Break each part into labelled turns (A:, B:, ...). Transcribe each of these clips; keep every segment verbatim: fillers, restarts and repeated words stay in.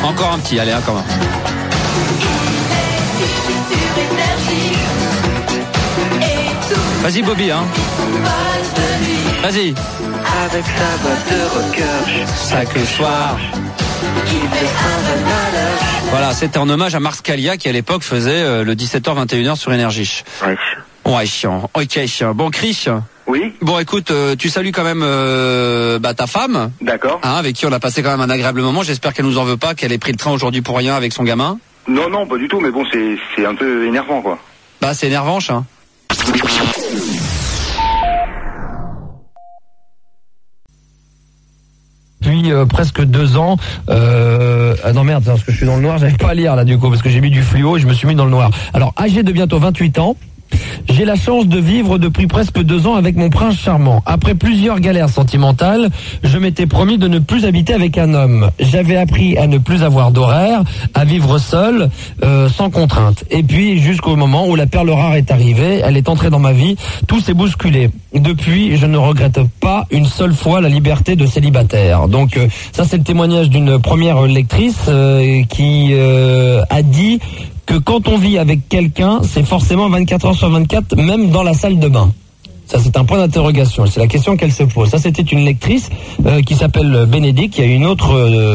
A: Encore un petit, allez, encore un. Vas-y Bobby, hein. Vas-y.
B: Avec sa boîte de rocker,
A: chaque soir. Voilà, c'était en hommage à Mars Kalia qui à l'époque faisait euh, le dix-sept heures vingt et une heures sur Énergie.
B: Ouais.
A: Ouais, chiant. Ok. Bon, Chris.
B: Oui.
A: Bon, écoute, euh, tu salues quand même euh, bah, ta femme.
B: D'accord.
A: Hein, avec qui on a passé quand même un agréable moment. J'espère qu'elle nous en veut pas, qu'elle ait pris le train aujourd'hui pour rien avec son gamin.
B: Non, non, pas du tout, mais bon, c'est, c'est un peu énervant, quoi.
A: Bah, c'est énervant, hein.
C: Depuis euh, presque deux ans, euh... ah non merde, parce que je suis dans le noir, j'arrive pas à lire là du coup, parce que j'ai mis du fluo et je me suis mis dans le noir. Alors, âgé de bientôt vingt-huit ans, j'ai la chance de vivre depuis presque deux ans avec mon prince charmant. Après plusieurs galères sentimentales, je m'étais promis de ne plus habiter avec un homme. J'avais appris à ne plus avoir d'horaire, à vivre seul, euh, sans contrainte. Et puis, jusqu'au moment où la perle rare est arrivée, elle est entrée dans ma vie, tout s'est bousculé. Depuis, je ne regrette pas une seule fois la liberté de célibataire. Donc, euh, ça c'est le témoignage d'une première lectrice euh, qui euh, a dit que quand on vit avec quelqu'un, c'est forcément vingt-quatre heures sur vingt-quatre, même dans la salle de bain. Ça, c'est un point d'interrogation. C'est la question qu'elle se pose. Ça, c'était une lectrice euh, qui s'appelle Bénédicte. Il y a une autre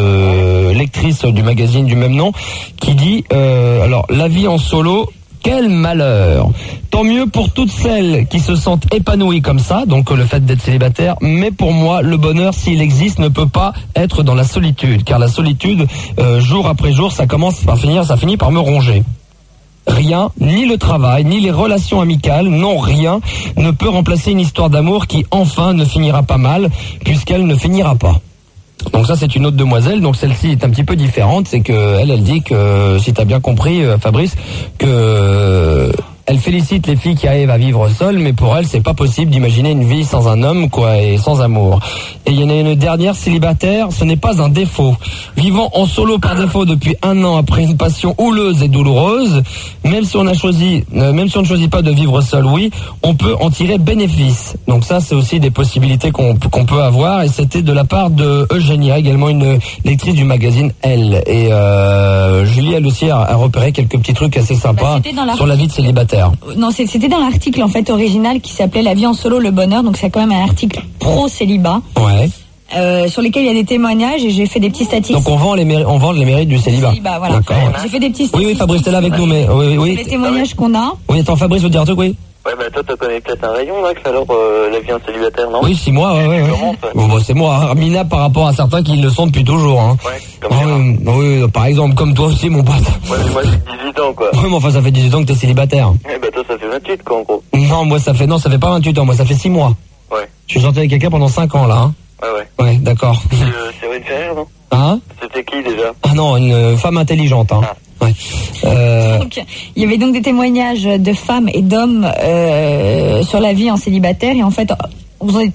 C: euh, lectrice du magazine du même nom qui dit euh, alors, la vie en solo, quel malheur. Tant mieux pour toutes celles qui se sentent épanouies comme ça, donc le fait d'être célibataire, mais pour moi, le bonheur, s'il existe, ne peut pas être dans la solitude, car la solitude, euh, jour après jour, ça commence par finir, ça finit par me ronger. Rien, ni le travail, ni les relations amicales, non rien, ne peut remplacer une histoire d'amour qui, enfin, ne finira pas mal, puisqu'elle ne finira pas. Donc ça c'est une autre demoiselle, donc celle-ci est un petit peu différente, c'est que elle, elle dit que, si t'as bien compris euh, Fabrice, que euh, elle félicite les filles qui arrivent à vivre seules, mais pour elle c'est pas possible d'imaginer une vie sans un homme quoi et sans amour. Et il y en a une dernière, célibataire, ce n'est pas un défaut. Vivant en solo par défaut depuis un an après une passion houleuse et douloureuse, même si on a choisi, euh, même si on ne choisit pas de vivre seul, oui, on peut en tirer bénéfice. Donc ça c'est aussi des possibilités qu'on qu'on peut avoir, et c'était de la part de Eugénia, également une lectrice du magazine Elle. Et euh, Julie elle aussi a, a repéré quelques petits trucs assez sympas bah, sur la vie de célibataire.
D: Non, c'était dans l'article en fait original qui s'appelait La vie en solo, le bonheur. Donc c'est quand même un article pro célibat.
C: Ouais.
D: Euh, sur lesquels il y a des témoignages et j'ai fait des petits statistiques.
C: Donc on vend les mérites, on vend les mérites du célibat.
D: célibat voilà.
C: D'accord.
D: J'ai fait des petits statistiques.
C: Oui oui Fabrice t'es là avec nous mais oui oui.
D: Les témoignages qu'on a.
C: Oui attends Fabrice veut dire un truc oui.
B: Ouais, bah toi, t'as connais peut-être un rayon, Max, alors euh, la vie en célibataire, non?
C: Oui, six mois, ouais, ouais. ouais. Bon, bah, c'est moi, hein. Minable par rapport à certains qui le sont depuis toujours, hein.
B: Ouais, comme ça.
C: Oui, oui, par exemple, comme toi aussi, mon pote.
B: Ouais, mais moi, j'ai dix-huit ans, quoi.
C: Oui, mais enfin, ça fait dix-huit ans que t'es célibataire.
B: Eh bah, toi, ça fait vingt-huit, quoi, en gros.
C: Non, moi, ça fait, non, ça fait pas vingt-huit ans, moi, ça fait six mois.
B: Ouais.
C: Je suis sorti avec quelqu'un pendant cinq ans, là, hein.
B: Ouais, ouais.
C: Ouais, d'accord.
B: C'est, euh, Cyril Ferrer, non?
C: Hein?
B: C'était qui, déjà?
C: Ah non, une femme intelligente, hein. Ah. Ouais. Euh...
D: Donc, il y avait donc des témoignages de femmes et d'hommes euh, sur la vie en célibataire, et en fait, vous en